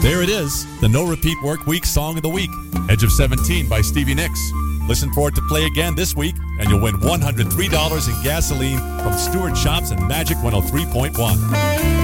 There it is, the No Repeat Work Week Song of the Week, Edge of 17 by Stevie Nicks. Listen for it to play again this week, and you'll win $103 in gasoline from Stewart Shops and Magic 103.1.